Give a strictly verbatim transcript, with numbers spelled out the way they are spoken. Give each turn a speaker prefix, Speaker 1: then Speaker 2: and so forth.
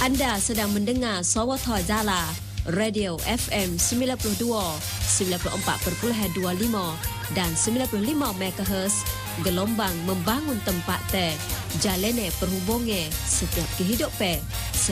Speaker 1: Anda sedang mendengar Sawatha Jala, Radio F M sembilan puluh dua, sembilan puluh empat perpuluhan dua lima dan sembilan puluh lima megahertz, gelombang membangun tempat teh, jalene perhubungan setiap kehidupan.